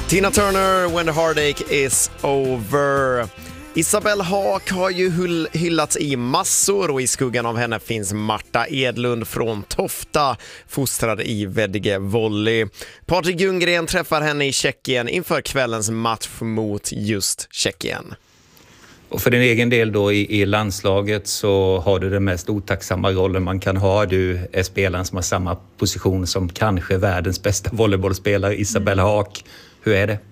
Tina Turner, When the Heartache is Over. Isabelle Haak har ju hyllats i massor och i skuggan av henne finns Marta Edlund från Tofta, fostrad i Veddige volley. Patrik Ljunggren träffar henne i Tjeckien inför kvällens match mot just Tjeckien. Och för din egen del då i landslaget så har du den mest otacksamma rollen man kan ha. Du är spelaren som har samma position som kanske världens bästa volleybollspelare, Isabelle Haak. Hur är det?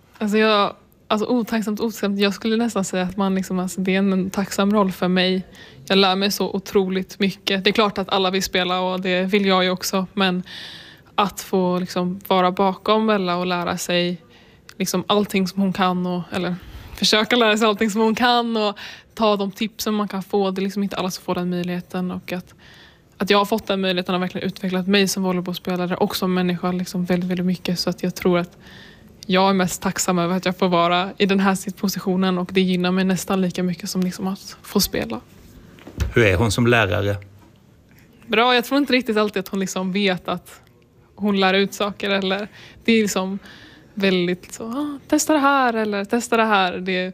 Otacksamt. Jag skulle nästan säga att det är en tacksam roll för mig. Jag lär mig så otroligt mycket. Det är klart att alla vill spela och det vill jag ju också. Men att få vara bakom Bella och lära sig allting som hon kan. Eller försöka lära sig allting som hon kan och ta de tipsen man kan få. Det är inte alla som får den möjligheten. Och att jag har fått den möjligheten har verkligen utvecklat mig som volleybollspelare och som människa väldigt, väldigt mycket. Så att jag tror att jag är mest tacksam över att jag får vara i den här positionen och det gynnar mig nästan lika mycket som att få spela. Hur är hon som lärare? Bra, jag tror inte riktigt alltid att hon vet att hon lär ut saker eller det är väldigt så, testa det här eller testa det här. Det är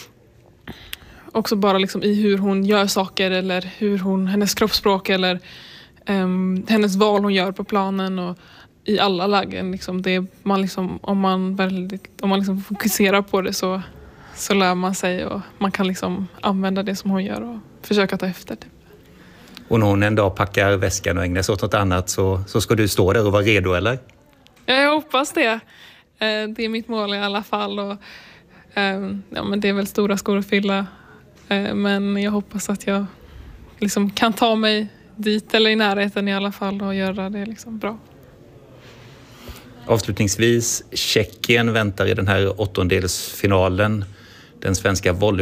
också bara i hur hon gör saker eller hennes kroppsspråk eller hennes val hon gör på planen och i alla lägen om man fokuserar på det så lär man sig och man kan använda det som hon gör och försöka ta efter typ. Och när hon en dag packar väskan och ägnar sig åt något annat så ska du stå där och vara redo, eller? Ja, jag hoppas det. Det är mitt mål i alla fall och men det är väl stora skor att fylla. Men jag hoppas att jag kan ta mig dit eller i närheten i alla fall och göra det bra. Avslutningsvis, Tjeckien väntar i den här åttondelsfinalen. Den svenska